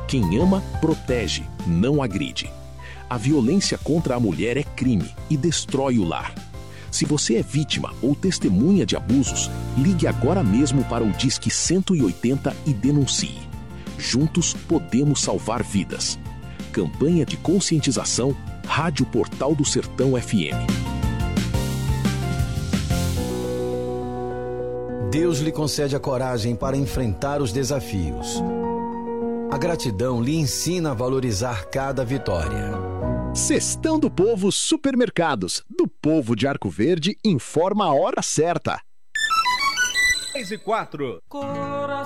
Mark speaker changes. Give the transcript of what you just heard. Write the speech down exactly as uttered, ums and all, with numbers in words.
Speaker 1: Quem ama, protege, não agride. A violência contra a mulher é crime e destrói o lar. Se você é vítima ou testemunha de abusos, ligue agora mesmo para o Disque cento e oitenta e denuncie. Juntos podemos salvar vidas. Campanha de conscientização, Rádio Portal do Sertão F M.
Speaker 2: Deus lhe concede a coragem para enfrentar os desafios. A gratidão lhe ensina a valorizar cada vitória.
Speaker 3: Cestão do Povo Supermercados, do povo de Arco Verde, informa a hora certa.
Speaker 4: seis e quatro.